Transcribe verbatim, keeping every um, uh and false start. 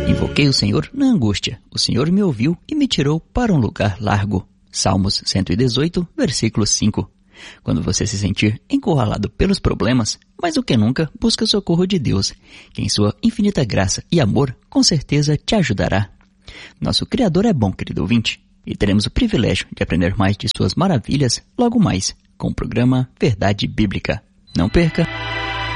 Invoquei o Senhor na angústia. O Senhor me ouviu e me tirou para um lugar largo. Salmos cento e dezoito, versículo cinco. Quando você se sentir encurralado pelos problemas, mais do que nunca busca o socorro de Deus, que em sua infinita graça e amor, com certeza te ajudará. Nosso Criador é bom, querido ouvinte, e teremos o privilégio de aprender mais de suas maravilhas logo mais, com o programa Verdade Bíblica. Não perca!